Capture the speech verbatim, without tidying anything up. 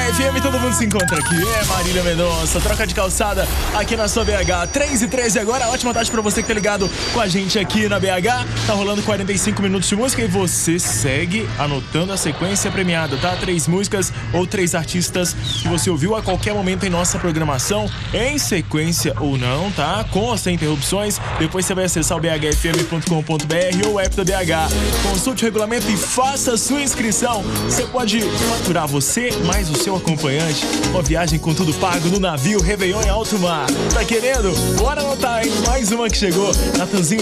F M, todo mundo se encontra aqui. É Marília Mendonça, troca de calçada aqui na sua B H. três e treze agora, ótima tarde pra você que tá ligado com a gente aqui na B H. Tá rolando quarenta e cinco minutos de música e você segue anotando a sequência premiada, tá? Três músicas ou três artistas que você ouviu a qualquer momento em nossa programação, em sequência ou não, tá? Com ou sem interrupções. Depois você vai acessar o b h f m ponto com ponto b r ou o app da B H. Consulte o regulamento e faça a sua inscrição. Você pode faturar você mais o seu acompanhante. Uma viagem com tudo pago no navio Réveillon em alto mar. Tá querendo? Bora anotar, hein? Mais uma que chegou. Natanzinho